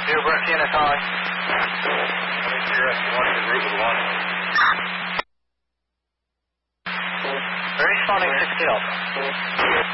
Zero Brent TNS Holly. 23 1 is route with 1. Very responding 16 Alpha.